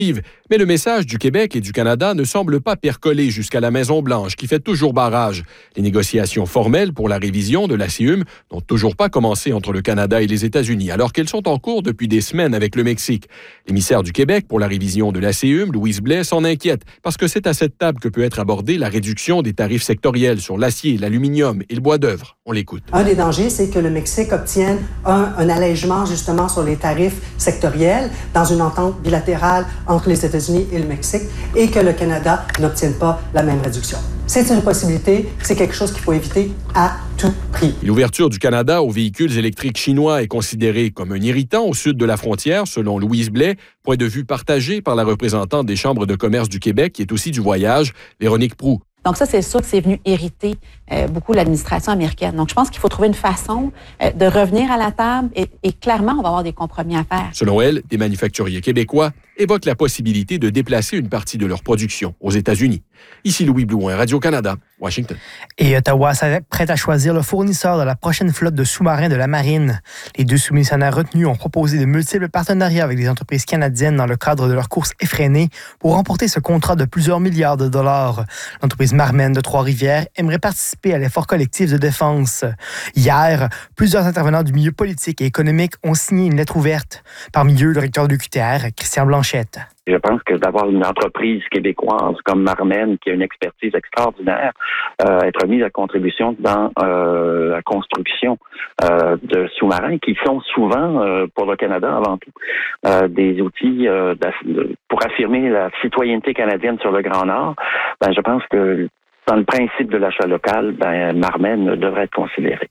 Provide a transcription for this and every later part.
Mais le message du Québec et du Canada ne semble pas percoler jusqu'à la Maison-Blanche, qui fait toujours barrage. Les négociations formelles pour la révision de l'ACUM n'ont toujours pas commencé entre le Canada et les États-Unis, alors qu'elles sont en cours depuis des semaines avec le Mexique. L'émissaire du Québec pour la révision de l'ACUM, Louise Blais, s'en inquiète, parce que c'est à cette table que peut être abordée la réduction des tarifs sectoriels sur l'acier, l'aluminium et le bois d'œuvre. On l'écoute. Un des dangers, c'est que le Mexique obtienne un allègement justement sur les tarifs sectoriels dans une entente bilatérale entre les États-Unis et le Mexique et que le Canada n'obtienne pas la même réduction. C'est une possibilité, c'est quelque chose qu'il faut éviter à tout prix. L'ouverture du Canada aux véhicules électriques chinois est considérée comme un irritant au sud de la frontière, selon Louise Blais, point de vue partagé par la représentante des chambres de commerce du Québec, qui est aussi du voyage, Véronique Proulx. Donc ça, c'est sûr que c'est venu irriter beaucoup l'administration américaine. Donc je pense qu'il faut trouver une façon de revenir à la table et clairement, on va avoir des compromis à faire. Selon elle, des manufacturiers québécois évoquent la possibilité de déplacer une partie de leur production aux États-Unis. Ici Louis Blouin, Radio-Canada, Washington. Et Ottawa s'apprête à choisir le fournisseur de la prochaine flotte de sous-marins de la Marine. Les deux soumissionnaires retenus ont proposé de multiples partenariats avec des entreprises canadiennes dans le cadre de leur course effrénée pour remporter ce contrat de plusieurs milliards de dollars. L'entreprise Marmen de Trois-Rivières aimerait participer à l'effort collectif de défense. Hier, plusieurs intervenants du milieu politique et économique ont signé une lettre ouverte. Parmi eux, le recteur de l'UQTR, Christian Blanchette. Je pense que d'avoir une entreprise québécoise comme Marmen, qui a une expertise extraordinaire, être mise à contribution dans la construction de sous-marins qui sont souvent, pour le Canada avant tout, des outils pour affirmer la citoyenneté canadienne sur le Grand Nord, je pense que dans le principe de l'achat local, Marmen devrait être considéré.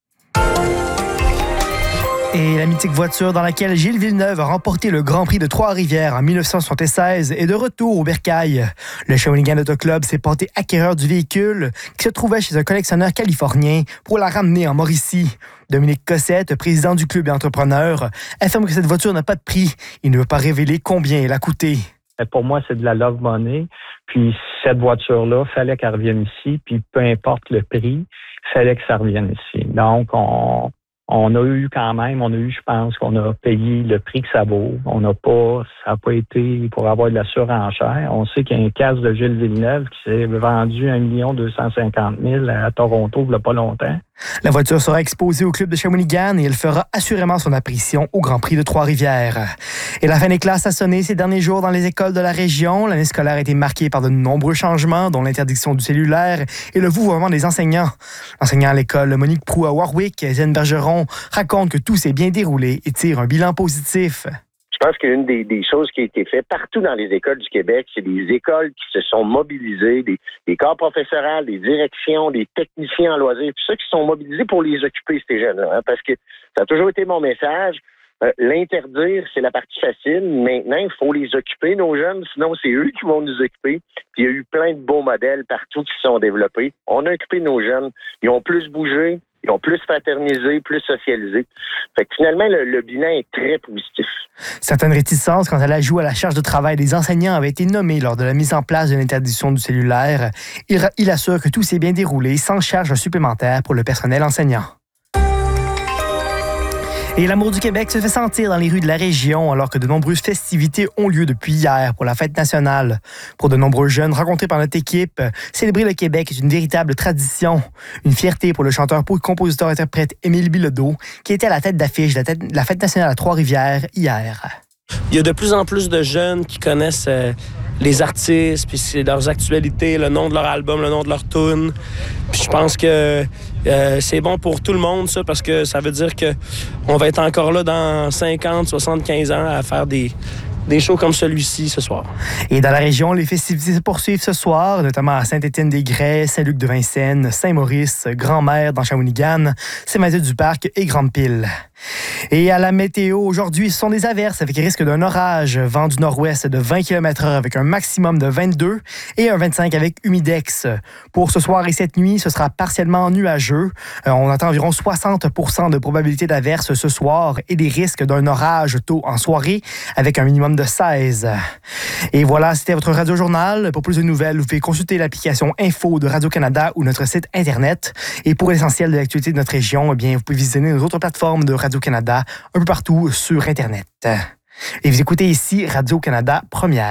Et la mythique voiture dans laquelle Gilles Villeneuve a remporté le Grand Prix de Trois-Rivières en 1976 est de retour au Bercail. Le Shawinigan Auto Club s'est porté acquéreur du véhicule qui se trouvait chez un collectionneur californien pour la ramener en Mauricie. Dominique Cossette, président du club et entrepreneur, affirme que cette voiture n'a pas de prix. Il ne veut pas révéler combien elle a coûté. Pour moi, c'est de la love money. Puis cette voiture-là, fallait qu'elle revienne ici. Puis peu importe le prix, fallait que ça revienne ici. Donc, je pense qu'on a payé le prix que ça vaut. Ça n'a pas été pour avoir de la surenchère. On sait qu'il y a un casque de Gilles Villeneuve qui s'est vendu 1 250 000 à Toronto il n'y a pas longtemps. La voiture sera exposée au club de Shawinigan et elle fera assurément son apparition au Grand Prix de Trois-Rivières. Et la fin des classes a sonné ces derniers jours dans les écoles de la région. L'année scolaire a été marquée par de nombreux changements, dont l'interdiction du cellulaire et le vouvoiement des enseignants. L'enseignant à l'école Monique Proulx à Warwick, Zen Bergeron, raconte que tout s'est bien déroulé et tire un bilan positif. Je pense qu'une des choses qui a été faite partout dans les écoles du Québec, c'est des écoles qui se sont mobilisées, des corps professoraux, des directions, des techniciens en loisirs, tout ça qui sont mobilisés pour les occuper, ces jeunes-là. Parce que ça a toujours été mon message. L'interdire, c'est la partie facile. Maintenant, il faut les occuper, nos jeunes, sinon c'est eux qui vont nous occuper. Puis il y a eu plein de beaux modèles partout qui se sont développés. On a occupé nos jeunes. Ils ont plus bougé. Ils ont plus fraternisé, plus socialisé. Fait que finalement, le bilan est très positif. Certaines réticences quant à l'ajout à la charge de travail des enseignants avaient été nommées lors de la mise en place de l'interdiction du cellulaire. Il assure que tout s'est bien déroulé sans charge supplémentaire pour le personnel enseignant. Et l'amour du Québec se fait sentir dans les rues de la région alors que de nombreuses festivités ont lieu depuis hier pour la fête nationale. Pour de nombreux jeunes rencontrés par notre équipe, célébrer le Québec est une véritable tradition. Une fierté pour le chanteur, compositeur-interprète Émile Bilodeau qui était à la tête d'affiche de la fête nationale à Trois-Rivières hier. Il y a de plus en plus de jeunes qui connaissent les artistes, puis c'est leurs actualités, le nom de leur album, le nom de leur tune. Puis je pense que c'est bon pour tout le monde, ça, parce que ça veut dire qu'on va être encore là dans 50, 75 ans à faire des shows comme celui-ci ce soir. Et dans la région, les festivités se poursuivent ce soir, notamment à Saint-Étienne-des-Grès, Saint-Luc-de-Vincennes, Saint-Maurice, Grand-Mère dans Shawinigan, Saint-Mathieu-du-Parc et Grande-Pile. Et à la météo, aujourd'hui, ce sont des averses avec risque d'un orage, vent du nord-ouest de 20 km/h avec un maximum de 22 et un 25 avec humidex. Pour ce soir et cette nuit, ce sera partiellement nuageux. On attend environ 60% de probabilité d'averse ce soir et des risques d'un orage tôt en soirée avec un minimum de 16. Et voilà, c'était votre Radio-Journal. Pour plus de nouvelles, vous pouvez consulter l'application Info de Radio-Canada ou notre site Internet. Et pour l'essentiel de l'actualité de notre région, eh bien, vous pouvez visiter nos autres plateformes de Radio-Canada un peu partout sur Internet. Et vous écoutez ici Radio-Canada Première.